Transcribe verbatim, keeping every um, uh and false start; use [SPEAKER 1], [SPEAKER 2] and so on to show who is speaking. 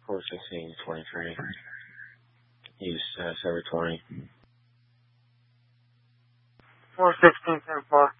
[SPEAKER 1] four sixteen twenty-three. Use uh, server twenty.
[SPEAKER 2] four sixteen ten four.